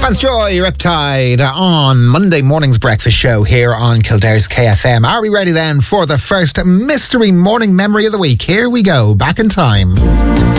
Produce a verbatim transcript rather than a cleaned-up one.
Lance Joy, Riptide, on Monday morning's breakfast show here on Kildare's K F M. Are we ready then for the first mystery morning memory of the week? Here we go, back in time.